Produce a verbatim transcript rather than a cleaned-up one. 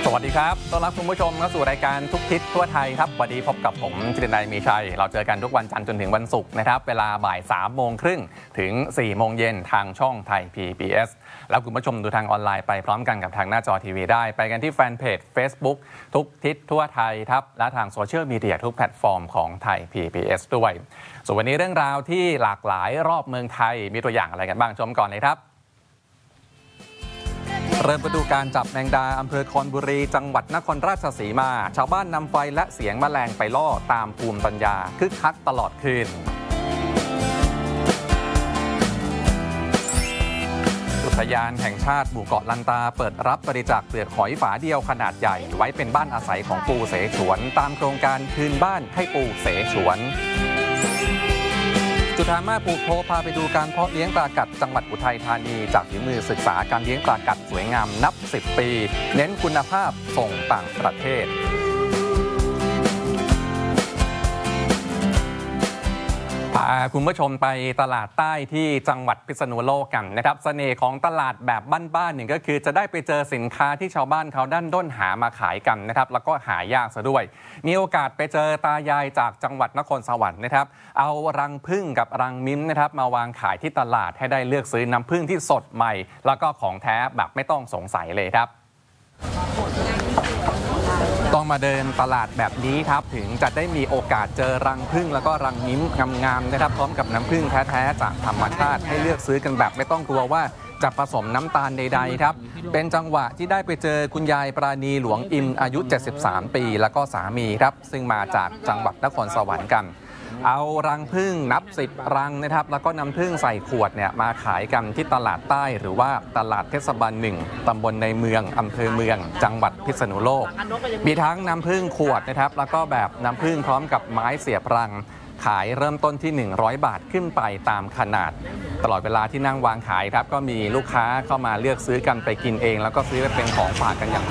สวัสดีครับต้อนรับคุณผู้ชมเข้าสู่รายการทุกทิศทั่วไทยครับวันนี้พบกับผมจิรนัยมีชัยเราเจอกันทุกวันจันทร์จนถึงวันศุกร์นะครับเวลาบ่ายสามโมงครึ่งถึงสี่โมงเย็นทางช่องไทย พี บี เอส แล้วคุณผู้ชมดูทางออนไลน์ไปพร้อมกันกับทางหน้าจอทีวีได้ไปกันที่แฟนเพจ Facebook ทุกทิศทั่วไทยครับและทางโซเชียลมีเดียทุกแพลตฟอร์มของไทย พี บี เอส ด้วยส่วนวันนี้เรื่องราวที่หลากหลายรอบเมืองไทยมีตัวอย่างอะไรกันบ้างชมก่อนเลยครับเริ่มไปดูการจับแมงดาอำเภอคอนบุรีจังหวัดนครราชสีมาชาวบ้านนำไฟและเสียงแมลงไปล่อตามภูมิปัญญาคึกคักตลอดคืนอุทยานแห่งชาติหมู่เกาะลันตาเปิดรับบริจาคเปลือกหอยฝาเดียวขนาดใหญ่ไว้เป็นบ้านอาศัยของปูเสฉวนตามโครงการคืนบ้านให้ปูเสฉวนจุธามาภูโพพาไปดูการเพาะเลี้ยงปลากัดจังหวัดอุทัยธานีจากฝีมือศึกษาการเลี้ยงปลากัดสวยงามนับสิบปีเน้นคุณภาพส่งต่างประเทศพาคุณผู้ชมไปตลาดใต้ที่จังหวัดพิษณุโลกกันนะครับเสน่ห์ของตลาดแบบบ้านๆหนึ่งก็คือจะได้ไปเจอสินค้าที่ชาวบ้านเขาดั้นด้นหามาขายกันนะครับแล้วก็หายากซะด้วยมีโอกาสไปเจอตายายจากจังหวัดนครสวรรค์นะครับเอารังผึ้งกับรังมิ้มนะครับมาวางขายที่ตลาดให้ได้เลือกซื้อน้ำผึ้งที่สดใหม่แล้วก็ของแท้แบบไม่ต้องสงสัยเลยครับต้องมาเดินตลาดแบบนี้ครับถึงจะได้มีโอกาสเจอรังผึ้งแล้วก็รังมิ้มงามๆนะครับพร้อมกับน้ำผึ้งแท้ๆจากธรรมชาติให้เลือกซื้อกันแบบไม่ต้องกลัวว่าจะผสมน้ำตาลใดๆครับเป็นจังหวะที่ได้ไปเจอคุณยายปราณีหลวงอิมอายุเจ็ดสิบสามปีแล้วก็สามีครับซึ่งมาจากจังหวัดนครสวรรค์กันเอารังผึ้งนับสิบรังนะครับแล้วก็นำผึ้งใส่ขวดเนี่ยมาขายกันที่ตลาดใต้หรือว่าตลาดเทศบาลหนึ่งตำบลในเมืองอำเภอเมืองจังหวัดพิษณุโลกมีทั้งน้ำผึ้งขวดนะครับแล้วก็แบบน้ำผึ้งพร้อมกับไม้เสียบรังขายเริ่มต้นที่หนึ่งร้อยบาทขึ้นไปตามขนาดตลอดเวลาที่นั่งวางขายครับก็มีลูกค้าเข้ามาเลือกซื้อกันไปกินเองแล้วก็ซื้อไปเป็นของฝากกันอย่าง